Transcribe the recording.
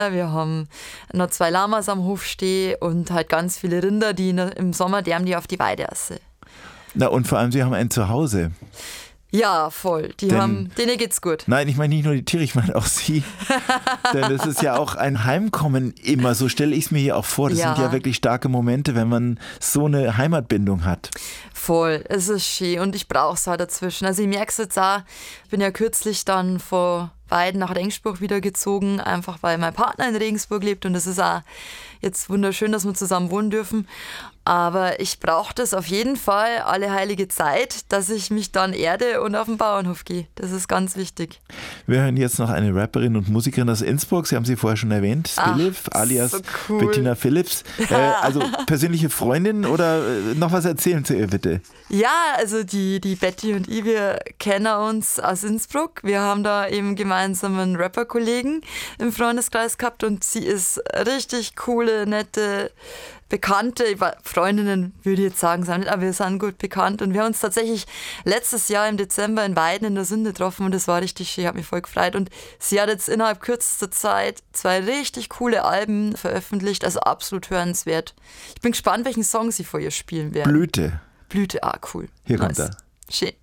Wir haben noch 2 Lamas am Hof stehen und halt ganz viele Rinder, die im Sommer die auf die Weide essen. Na und vor allem, Sie haben ein Zuhause. Ja, voll. Denen geht's gut. Nein, ich meine nicht nur die Tiere, ich meine auch Sie. Denn es ist ja auch ein Heimkommen immer, so stelle ich es mir hier auch vor. Das sind ja wirklich starke Momente, wenn man so eine Heimatbindung hat. Voll, es ist schön und ich brauche es halt dazwischen. Also ich merke es jetzt auch, ich bin ja kürzlich dann vor Weiden nach Regensburg wieder gezogen, einfach weil mein Partner in Regensburg lebt und es ist auch jetzt wunderschön, dass wir zusammen wohnen dürfen. Aber ich brauche das auf jeden Fall alle heilige Zeit, dass ich mich dann erde und auf den Bauernhof gehe. Das ist ganz wichtig. Wir hören jetzt noch eine Rapperin und Musikerin aus Innsbruck. Sie haben sie vorher schon erwähnt. Philipp, alias so cool. Bettina Phillips. Also persönliche Freundin oder noch was erzählen zu ihr bitte? Ja, also die Betty und ich, wir kennen uns aus Innsbruck. Wir haben da eben gemeinsam einen Rapper-Kollegen im Freundeskreis gehabt und sie ist richtig coole, nette Bekannte, Freundinnen würde ich jetzt sagen, sind nicht, aber wir sind gut bekannt und wir haben uns tatsächlich letztes Jahr im Dezember in Weiden in der Sünde getroffen und das war richtig schön, hat mich voll gefreut und sie hat jetzt innerhalb kürzester Zeit 2 richtig coole Alben veröffentlicht, also absolut hörenswert. Ich bin gespannt, welchen Song sie vor ihr spielen werden. Blüte, cool. Hier kommt er. Schön.